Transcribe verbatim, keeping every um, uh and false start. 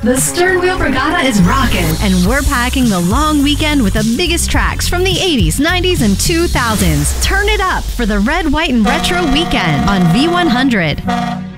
The Stern Wheel Regatta is rocking, and we're packing the long weekend with the biggest tracks from the eighties, nineties, and two thousands. Turn it up for the Red, White, and Retro weekend on V one hundred.